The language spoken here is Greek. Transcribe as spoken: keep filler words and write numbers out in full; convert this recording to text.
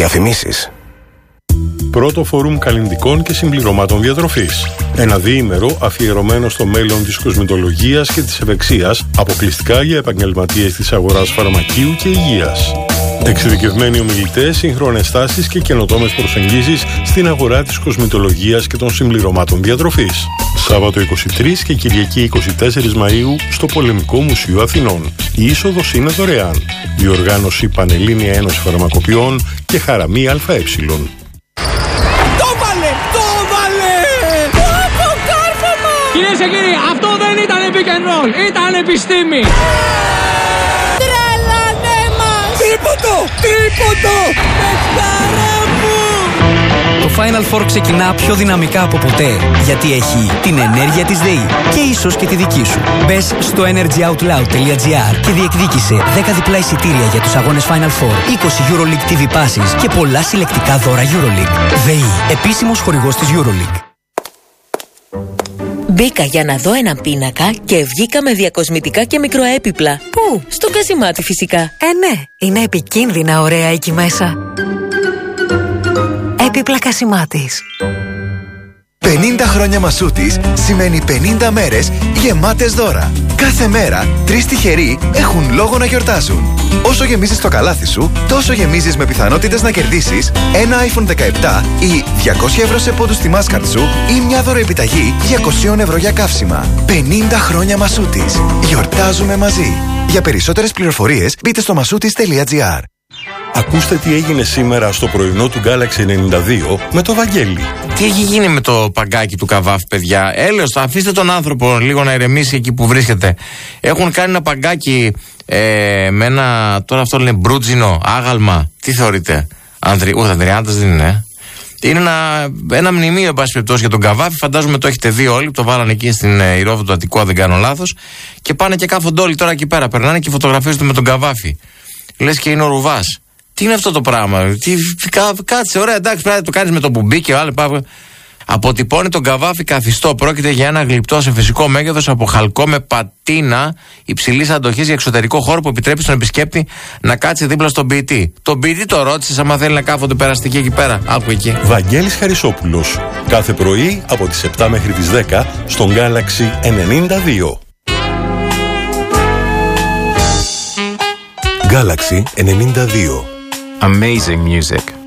Διαφημίσεις. Πρώτο φόρουμ καλλυντικών και συμπληρωμάτων διατροφής. Ένα διήμερο αφιερωμένο στο μέλλον της κοσμητολογίας και της ευεξίας, αποκλειστικά για επαγγελματίες της αγοράς φαρμακείου και υγείας. Εξειδικευμένοι ομιλητές, σύγχρονες τάσεις και καινοτόμες προσεγγίσεις στην αγορά της κοσμητολογίας και των συμπληρωμάτων διατροφής. Σάββατο είκοσι τρεις και Κυριακή είκοσι τέσσερις Μαΐου στο Πολεμικό Μουσείο Αθηνών. Η είσοδος είναι δωρεάν. Διοργάνωση Πανελλήνια Ένωση Φαρμακοποιών και Χαραμή ΑΕ. Κυρίες και κύριοι, αυτό δεν ήταν pick and roll, ήταν επιστήμη. Τρελάνε μας! Τρίποντο! Τρίποντο! Πεσκάρα μου! Το Final Four ξεκινά πιο δυναμικά από ποτέ, γιατί έχει την ενέργεια της ΔΕΗ και ίσως και τη δική σου. Μπες στο energyoutloud τελεία gr και διεκδίκησε δέκα διπλά εισιτήρια για τους αγώνες Final Four, είκοσι EuroLeague τι βι Passes και πολλά συλλεκτικά δώρα EuroLeague. ΔΕΗ, επίσημος χορηγός της EuroLeague. Μπήκα για να δω έναν πίνακα και βγήκα με διακοσμητικά και μικροέπιπλα. Πού? Στο Κασιμάτι φυσικά. Ε, ναι, είναι επικίνδυνα ωραία εκεί μέσα. Έπιπλα Κασιμάτης. πενήντα χρόνια Μασούτης σημαίνει πενήντα μέρες γεμάτες δώρα. Κάθε μέρα, τρεις τυχεροί έχουν λόγο να γιορτάζουν. Όσο γεμίζεις το καλάθι σου, τόσο γεμίζεις με πιθανότητες να κερδίσεις ένα άιφον δεκαεπτά ή διακόσια ευρώ σε πόντους στη Mastercard σου ή μια δωροεπιταγή διακόσια ευρώ για καύσιμα. πενήντα χρόνια Μασούτης. Γιορτάζουμε μαζί. Για περισσότερες πληροφορίες μπείτε στο μασούτης τελεία gr. Ακούστε τι έγινε σήμερα στο πρωινό του Galaxy ενενήντα δύο με το Βαγγέλη. Τι έχει γίνει με το παγκάκι του Καβάφη, παιδιά? Έλεος, αφήστε τον άνθρωπο λίγο να ηρεμήσει εκεί που βρίσκεται. Έχουν κάνει ένα παγκάκι ε, με ένα, τώρα αυτό λένε μπρούτζινο, άγαλμα. Τι θεωρείτε? Ανδρι, ούτε Ανδριάντας δεν είναι. Είναι ένα, ένα μνημείο, εν πάση περιπτώσει, για τον Καβάφη. Φαντάζομαι το έχετε δει όλοι. Το βάλανε εκεί στην ε, Ηρώδο του Αττικού, αν δεν κάνω λάθος. Και πάνε και κάθονται όλοι τώρα εκεί πέρα. Περνάνε και φωτογραφίζονται με τον Καβάφη. Λες και είναι ο Ρουβάς. Τι είναι αυτό το πράγμα? Τι, κά, κάτσε, ωραία, εντάξει, πρέπει να το κάνεις με τον μπουμπί και άλλο. Πάμε. Αποτυπώνει τον Καβάφη καθιστό. Πρόκειται για ένα γλυπτό σε φυσικό μέγεθος από χαλκό με πατίνα υψηλής αντοχής για εξωτερικό χώρο που επιτρέπει στον επισκέπτη να κάτσει δίπλα στον ποιητή. Τον ποιητή το ρώτησες άμα θέλει να κάθονται περαστικοί εκεί πέρα? Άκου εκεί. Βαγγέλης Χαρισόπουλος. Κάθε πρωί από τις επτά μέχρι τις δέκα στον Galaxy ενενήντα δύο. Galaxy ενενήντα δύο. Amazing music.